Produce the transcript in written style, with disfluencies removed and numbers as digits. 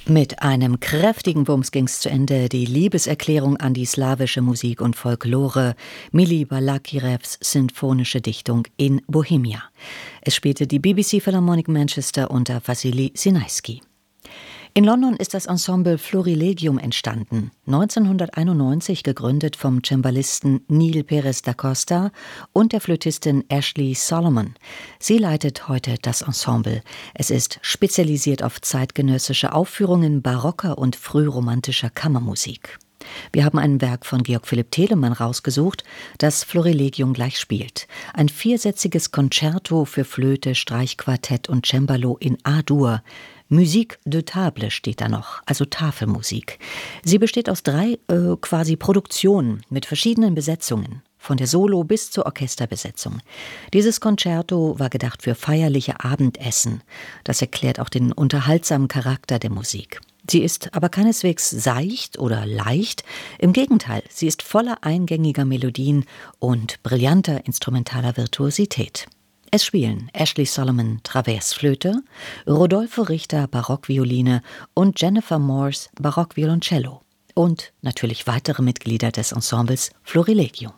Mit einem kräftigen Bums ging's zu Ende, die Liebeserklärung an die slawische Musik und Folklore, Mili Balakirevs sinfonische Dichtung in Bohemia. Es spielte die BBC Philharmonic Manchester unter Wassily Sinaiski. In London ist das Ensemble Florilegium entstanden, 1991 gegründet vom Cembalisten Neil Perez da Costa und der Flötistin Ashley Solomon. Sie leitet heute das Ensemble. Es ist spezialisiert auf zeitgenössische Aufführungen barocker und frühromantischer Kammermusik. Wir haben ein Werk von Georg Philipp Telemann rausgesucht, das Florilegium gleich spielt. Ein viersätziges Concerto für Flöte, Streichquartett und Cembalo in A-Dur. Musique de table steht da noch, also Tafelmusik. Sie besteht aus 3 quasi Produktionen mit verschiedenen Besetzungen, von der Solo- bis zur Orchesterbesetzung. Dieses Concerto war gedacht für feierliche Abendessen. Das erklärt auch den unterhaltsamen Charakter der Musik. Sie ist aber keineswegs seicht oder leicht. Im Gegenteil, sie ist voller eingängiger Melodien und brillanter instrumentaler Virtuosität. Es spielen Ashley Solomon Traversflöte, Rodolfo Richter Barockvioline und Jennifer Morse Barockvioloncello. Und natürlich weitere Mitglieder des Ensembles Florilegium.